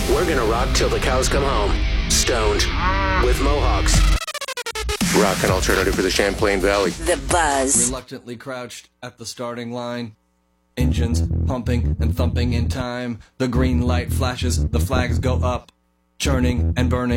We're gonna rock till the cows come home. Stoned. With Mohawks. Rock and alternative for the Champlain Valley. The Buzz. Reluctantly crouched at the starting line. Engines pumping and thumping in time. The green light flashes, the flags go up. Churning and burning.